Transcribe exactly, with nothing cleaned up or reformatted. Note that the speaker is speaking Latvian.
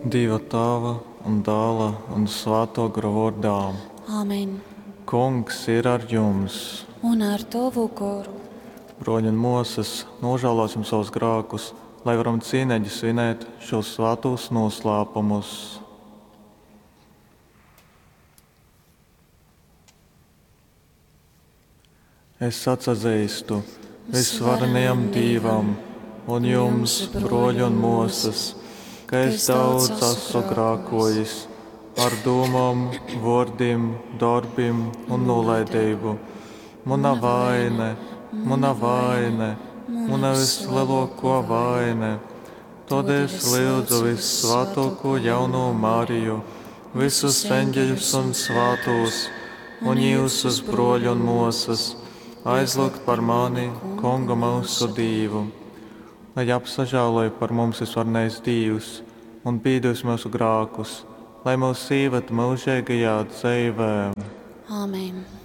Dieva tēva un dēla un svēto gara vārdā. Āmen. Kungs ir ar jums. Un ar tavu garu. Broļi un mūsas, nožēlosim savus grēkus, lai varam cienīgi svinēt šos svētos noslēpumus. Es atzīstu visvarenajam Dievam un jums, broļi un mūsas, ka es daudz esmu grēkojis ar domām, vārdiem, darbiem un nolaidību. Mana vaina, mana vaina, mana vislielākā vaina. Tad es lūdzu visvētāko jauno Mariju, visus eņģeļus un svētos, un jūsus broļi un mūsas, aizlūgt par mani, Kunga mūsu Dievu, lai apsažāloja par mums visvarenais Dievs un pīdus mūsu grēkus, lai mūs ieved mūžīgajā dzīvē. Āmen.